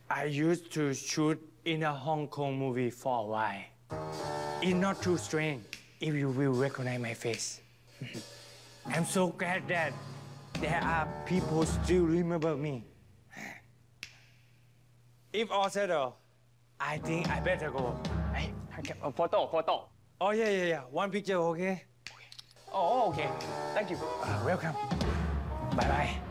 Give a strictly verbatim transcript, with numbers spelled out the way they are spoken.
I used to shoot in a Hong Kong movie for a while. It's not too strange if you will recognize my face. I'm so glad that there are people still remember me. If all settled, I think I better go. Hey, a photo, photo. Oh, yeah, yeah, yeah. One picture, okay? Oh, okay. Thank you. Uh, welcome. Bye-bye.